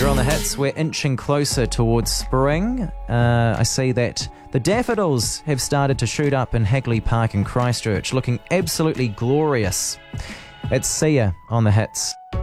You're on the hits. We're inching closer towards spring. I see that the daffodils have started to shoot up in Hagley Park in Christchurch, looking absolutely glorious. It's Sia on the hits.